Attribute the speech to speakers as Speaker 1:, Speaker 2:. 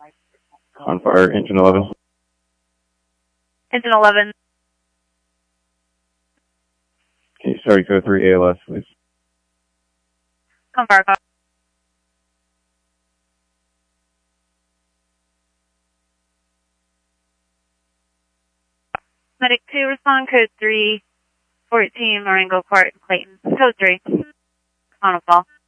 Speaker 1: On fire, engine 11.
Speaker 2: Engine 11.
Speaker 1: Can you start code 3 ALS, please?
Speaker 2: Come fire call. Medic 2, respond code 3, 14 Marengo Court, Clayton. Code 3. On a call.